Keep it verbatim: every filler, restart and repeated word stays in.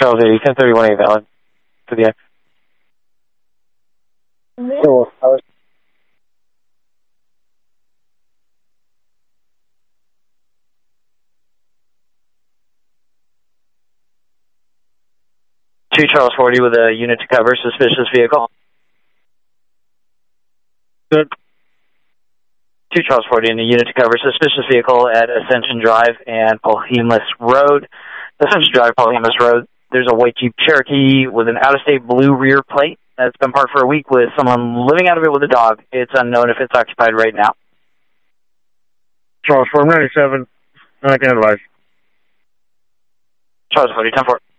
Charles eighty, ten thirty-one A valid for the X. Cool. I was two Charles forty with a unit to cover, suspicious vehicle. good. two Charles forty in a unit to cover, suspicious vehicle at Ascension Drive and Polhemus Road. Ascension Drive, Polhemus Road. There's a white Jeep Cherokee with an out-of-state blue rear plate that's been parked for a week with someone living out of it with a dog. It's unknown if it's occupied right now. Charles four ninety-seven. I can advise. Charles forty, ten four.